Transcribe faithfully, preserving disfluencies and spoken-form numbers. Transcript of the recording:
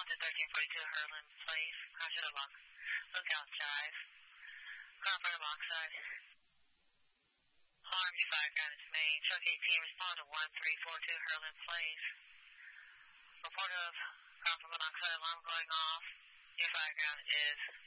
to thirteen forty-two Herland Place. Roger the lock. Lookout Drive. Car front of Oxide. Alarm U five ground is main. Truck eighteen respond to one three four two Herland Place. Report of car from monoxide alarm going off. U five ground is